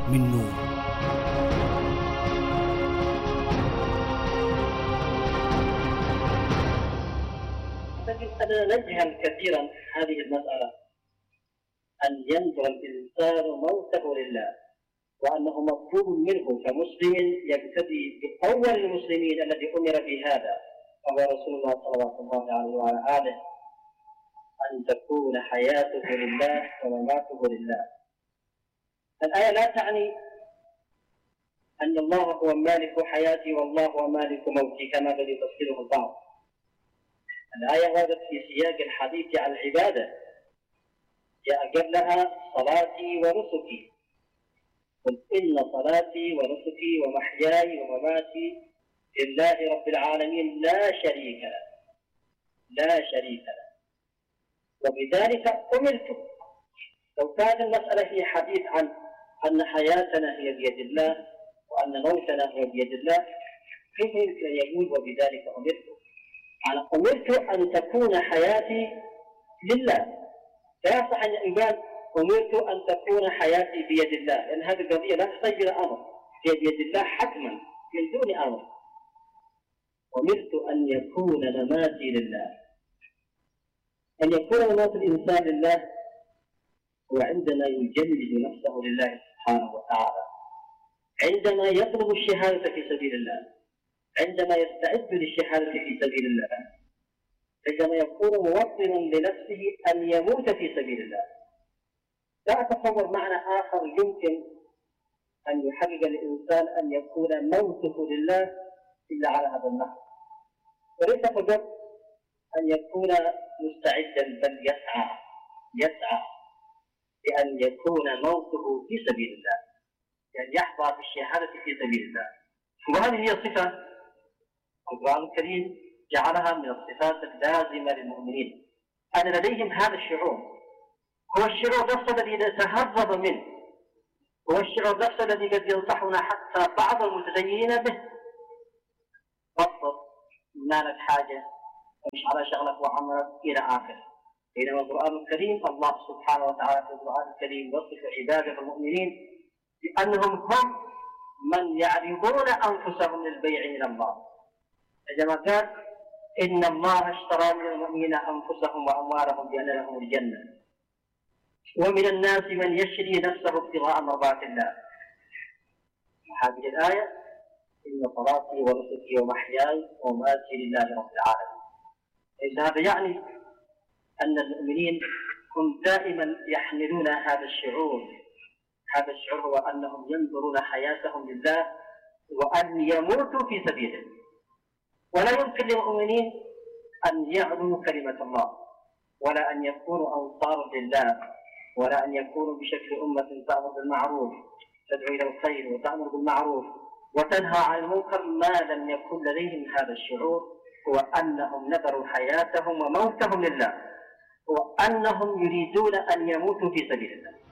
من نور. لكن أنا نجهل كثيرا هذه المسألة، أن ينظر الإنسان موته لله، وأنه مطلوب منه كمسلم يقتدي بأول المسلمين الذي أمر بهذا وهو رسول الله صلى الله عليه وعلى آله، أن تكون حياته لله ومماته لله. الآية لا تعني أن الله هو مالك حياتي والله هو مالك موتي كما الذي تفسيره البعض. الآية وردت في سياق الحديث عن العبادة، جاء قبلها صلاتي ونسكي، قل إن صلاتي ونسكي ومحياي ومماتي لله رب العالمين لا شريك له وبذلك أمرت. لو كانت المسألة هي حديث عن أن حياتنا هي بيد الله وأن موتنا هو بيد الله، كيف يمكن أن يقول وبذلك أمرت؟ أنا أمرت أن تكون حياتي لله، لا يصح أن يقال أمرت أن تكون حياتي بيد الله، لأن هذه القضية لا تحتاج إلى أمر، هي بيد الله حتما من دون أمر. أمرت أن يكون مماتي لله. أن يكون ممات الإنسان لله هو عندما يجلد نفسه لله سبحانه وتعالى، عندما يطلب الشهادة في سبيل الله، عندما يستعد للشهادة في سبيل الله، عندما يكون موطنا لنفسه أن يموت في سبيل الله. لا أتصور معنى آخر يمكن أن يحقق الإنسان أن يكون موته لله إلا على هذا النحو، وليس فقط أن يكون مستعدا بل يسعى لأن يكون موته في سبيل الله، يعني يحظى بالشهادة في سبيل الله. وهذه هي صفة القرآن الكريم جعلها من الصفات اللازمة للمؤمنين، أن لديهم هذا الشعور، هو الشعور نفسه الذي نتهرب منه، هو الشعور نفسه الذي قد ينصحنا حتى بعض المتدينين به. فصل مالك حاجة ومش على شغلك وعمرك إلى آخر. بينما القرآن الكريم الله سبحانه وتعالى في القرآن الكريم يوصف عباده المؤمنين بأنهم هم من يعرضون أنفسهم للبيع من الله، عندما قال إن الله اشترى من المؤمنين أنفسهم وأموالهم بأن لهم الجنة ومن الناس من يشري نفسه ابتغاء مرضات الله. هذه الآية إن صلاتي ونسكي ومحياي ومماتي لله رب العالمين. إذ هذا يعني أن المؤمنين هم دائما يحملون هذا الشعور هو أنهم ينظرون حياتهم لله وأن يموتوا في سبيله. ولا يمكن للمؤمنين أن يعلوا كلمة الله، ولا أن يكونوا أنصار لله، ولا أن يكونوا بشكل أمة تأمر بالمعروف تدعو إلى الخير وتأمر بالمعروف وتنهى عن المنكر ما لم يكن لديهم هذا الشعور، هو أنهم نذروا حياتهم وموتهم لله، وأنهم يريدون أن يموتوا في سبيل الله.